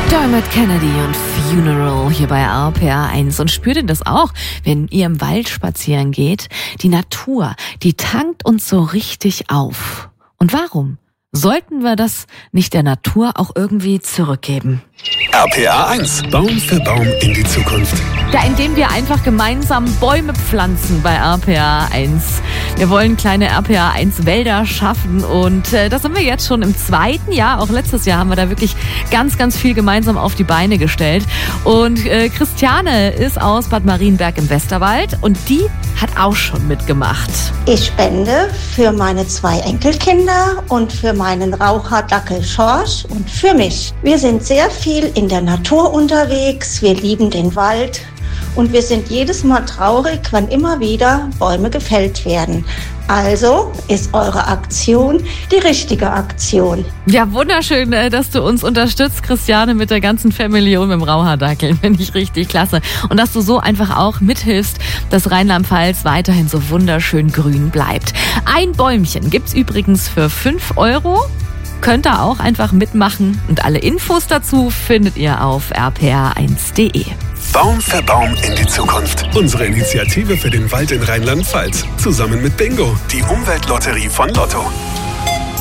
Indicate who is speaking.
Speaker 1: Dermot Kennedy und Funeral hier bei RPR 1. Und spürt ihr das auch, wenn ihr im Wald spazieren geht? Die Natur, die tankt uns so richtig auf. Und warum sollten wir das nicht der Natur auch irgendwie zurückgeben?
Speaker 2: RPR 1, Baum für Baum in die Zukunft.
Speaker 1: Ja, indem wir einfach gemeinsam Bäume pflanzen bei RPR 1. Wir wollen kleine RPR 1 Wälder schaffen und das haben wir jetzt schon im 2. Jahr. Auch letztes Jahr haben wir da wirklich ganz, ganz viel gemeinsam auf die Beine gestellt. Und Christiane ist aus Bad Marienberg im Westerwald und die hat auch schon mitgemacht.
Speaker 3: Ich spende für meine 2 Enkelkinder und für meinen Raucherdackel Schorsch und für mich. Wir sind sehr viel in der Natur unterwegs, wir lieben den Wald und wir sind jedes Mal traurig, wenn immer wieder Bäume gefällt werden. Also ist eure Aktion die richtige Aktion.
Speaker 1: Ja, wunderschön, dass du uns unterstützt, Christiane, mit der ganzen Family und mit dem Raucherdackel. Finde ich richtig klasse. Und dass du so einfach auch mithilfst, dass Rheinland-Pfalz weiterhin so wunderschön grün bleibt. Ein Bäumchen gibt's übrigens für 5 €. Könnt ihr auch einfach mitmachen. Und alle Infos dazu findet ihr auf rpr1.de.
Speaker 2: Baum für Baum in die Zukunft. Unsere Initiative für den Wald in Rheinland-Pfalz. Zusammen mit Bingo, die Umweltlotterie von Lotto.